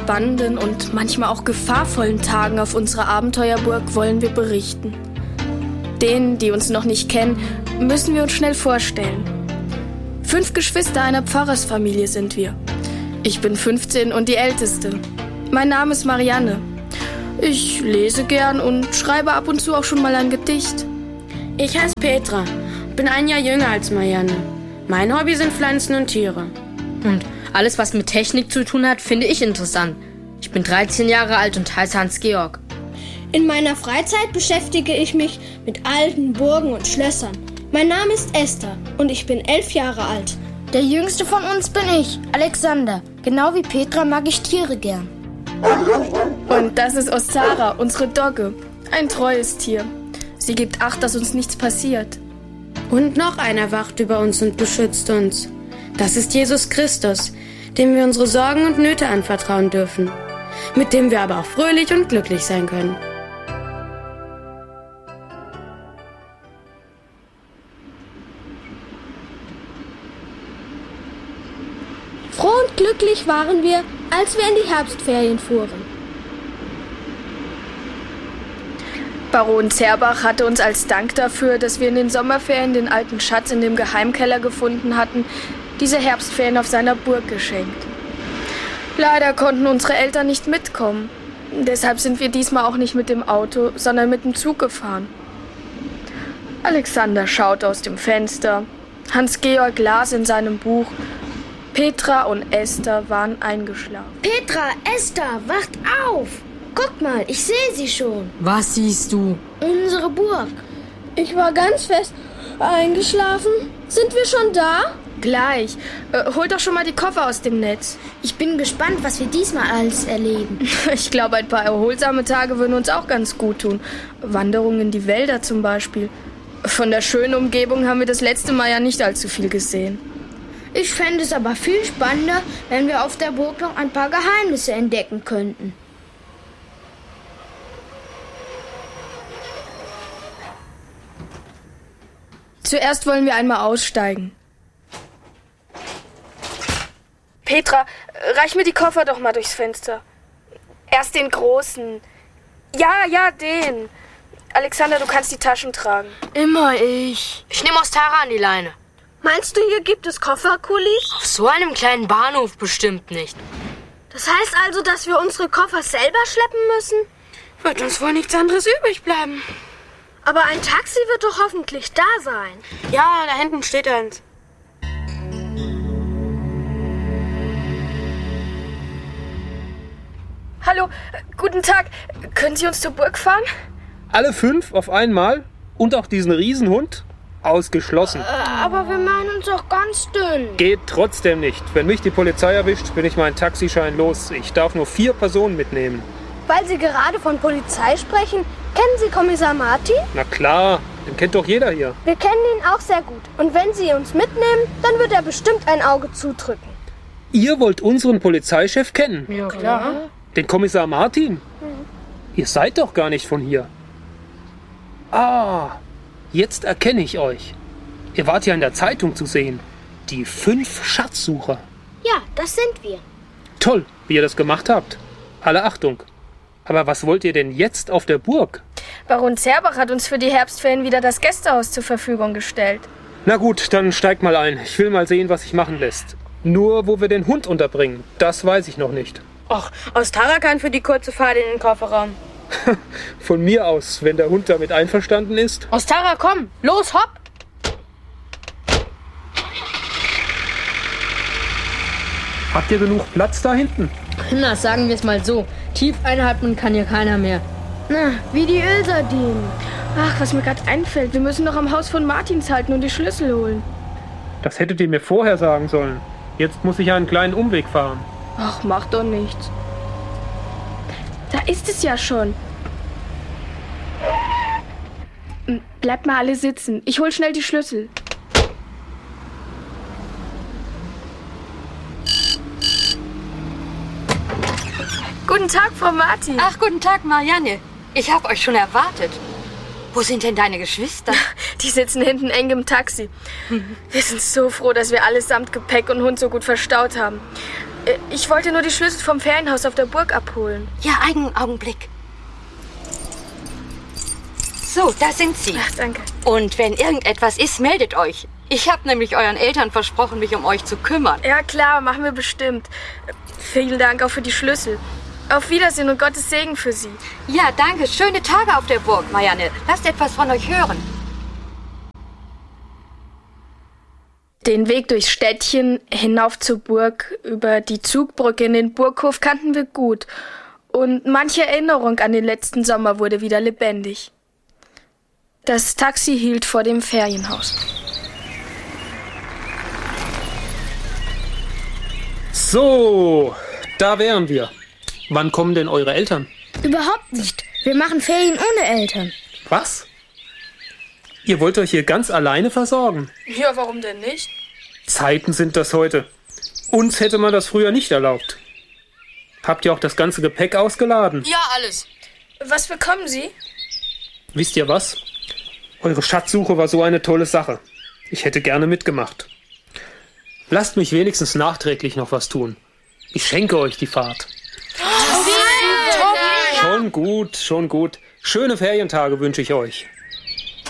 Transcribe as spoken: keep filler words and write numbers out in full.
spannenden und manchmal auch gefahrvollen Tagen auf unserer Abenteuerburg wollen wir berichten. Denen, die uns noch nicht kennen, müssen wir uns schnell vorstellen. Fünf Geschwister einer Pfarrersfamilie sind wir. Ich bin fünfzehn und die Älteste. Mein Name ist Marianne. Ich lese gern und schreibe ab und zu auch schon mal ein Gedicht. Ich heiße Petra, bin ein Jahr jünger als Marianne. Mein Hobby sind Pflanzen und Tiere. Und alles, was mit Technik zu tun hat, finde ich interessant. Ich bin dreizehn Jahre alt und heiße Hans-Georg. In meiner Freizeit beschäftige ich mich mit alten Burgen und Schlössern. Mein Name ist Esther und ich bin elf Jahre alt. Der jüngste von uns bin ich, Alexander. Genau wie Petra mag ich Tiere gern. Und das ist Ostara, unsere Dogge. Ein treues Tier. Sie gibt Acht, dass uns nichts passiert. Und noch einer wacht über uns und beschützt uns. Das ist Jesus Christus, dem wir unsere Sorgen und Nöte anvertrauen dürfen. Mit dem wir aber auch fröhlich und glücklich sein können. Froh und glücklich waren wir, als wir in die Herbstferien fuhren. Baron Zerbach hatte uns als Dank dafür, dass wir in den Sommerferien den alten Schatz in dem Geheimkeller gefunden hatten, diese Herbstferien auf seiner Burg geschenkt. Leider konnten unsere Eltern nicht mitkommen. Deshalb sind wir diesmal auch nicht mit dem Auto, sondern mit dem Zug gefahren. Alexander schaut aus dem Fenster. Hans-Georg las in seinem Buch. Petra und Esther waren eingeschlafen. Petra, Esther, wacht auf! Guck mal, ich sehe sie schon. Was siehst du? Unsere Burg. Ich war ganz fest eingeschlafen. Sind wir schon da? Gleich. Äh, hol doch schon mal die Koffer aus dem Netz. Ich bin gespannt, was wir diesmal alles erleben. Ich glaube, ein paar erholsame Tage würden uns auch ganz gut tun. Wanderungen in die Wälder zum Beispiel. Von der schönen Umgebung haben wir das letzte Mal ja nicht allzu viel gesehen. Ich fände es aber viel spannender, wenn wir auf der Burg noch ein paar Geheimnisse entdecken könnten. Zuerst wollen wir einmal aussteigen. Petra, reich mir die Koffer doch mal durchs Fenster. Erst den großen. Ja, ja, den. Alexander, du kannst die Taschen tragen. Immer ich. Ich nehme Ostara an die Leine. Meinst du, hier gibt es Kofferkulis? Auf so einem kleinen Bahnhof bestimmt nicht. Das heißt also, dass wir unsere Koffer selber schleppen müssen? Wird uns wohl nichts anderes übrig bleiben. Aber ein Taxi wird doch hoffentlich da sein. Ja, da hinten steht eins. Hallo, guten Tag. Können Sie uns zur Burg fahren? Alle fünf auf einmal? Und auch diesen Riesenhund? Ausgeschlossen. Aber wir meinen uns doch ganz dünn. Geht trotzdem nicht. Wenn mich die Polizei erwischt, bin ich meinen Taxischein los. Ich darf nur vier Personen mitnehmen. Weil Sie gerade von Polizei sprechen, kennen Sie Kommissar Martin? Na klar, den kennt doch jeder hier. Wir kennen ihn auch sehr gut. Und wenn Sie uns mitnehmen, dann wird er bestimmt ein Auge zudrücken. Ihr wollt unseren Polizeichef kennen? Ja, klar. Den Kommissar Martin? Mhm. Ihr seid doch gar nicht von hier. Ah, jetzt erkenne ich euch. Ihr wart ja in der Zeitung zu sehen. Die fünf Schatzsucher. Ja, das sind wir. Toll, wie ihr das gemacht habt. Alle Achtung. Aber was wollt ihr denn jetzt auf der Burg? Baron Zerbach hat uns für die Herbstferien wieder das Gästehaus zur Verfügung gestellt. Na gut, dann steigt mal ein. Ich will mal sehen, was sich machen lässt. Nur, wo wir den Hund unterbringen, das weiß ich noch nicht. Och, Ostara kann für die kurze Fahrt in den Kofferraum. Von mir aus, wenn der Hund damit einverstanden ist. Ostara, komm, los, hopp! Habt ihr genug Platz da hinten? Na, sagen wir es mal so. Tief einatmen kann hier keiner mehr. Na, wie die Ölsardinen. Ach, was mir gerade einfällt, wir müssen noch am Haus von Martins halten und die Schlüssel holen. Das hättet ihr mir vorher sagen sollen. Jetzt muss ich einen kleinen Umweg fahren. Ach, macht doch nichts. Da ist es ja schon. Bleibt mal alle sitzen. Ich hol schnell die Schlüssel. Guten Tag, Frau Martin. Ach, guten Tag, Marianne. Ich habe euch schon erwartet. Wo sind denn deine Geschwister? Die sitzen hinten eng im Taxi. Wir sind so froh, dass wir alles samt Gepäck und Hund so gut verstaut haben. Äh, Ich wollte nur die Schlüssel vom Ferienhaus auf der Burg abholen. Ja, einen Augenblick. So, da sind Sie. Ach, danke. Und wenn irgendetwas ist, meldet euch. Ich habe nämlich euren Eltern versprochen, mich um euch zu kümmern. Ja, klar, machen wir bestimmt. Äh, Vielen Dank auch für die Schlüssel. Auf Wiedersehen und Gottes Segen für Sie. Ja, danke. Schöne Tage auf der Burg, Marianne. Lasst etwas von euch hören. Den Weg durchs Städtchen hinauf zur Burg, über die Zugbrücke in den Burghof kannten wir gut. Und manche Erinnerung an den letzten Sommer wurde wieder lebendig. Das Taxi hielt vor dem Ferienhaus. So, da wären wir. Wann kommen denn eure Eltern? Überhaupt nicht. Wir machen Ferien ohne Eltern. Was? Ihr wollt euch hier ganz alleine versorgen? Ja, warum denn nicht? Zeiten sind das heute. Uns hätte man das früher nicht erlaubt. Habt ihr auch das ganze Gepäck ausgeladen? Ja, alles. Was bekommen Sie? Wisst ihr was? Eure Schatzsuche war so eine tolle Sache. Ich hätte gerne mitgemacht. Lasst mich wenigstens nachträglich noch was tun. Ich schenke euch die Fahrt. Schon gut, schon gut. Schöne Ferientage wünsche ich euch.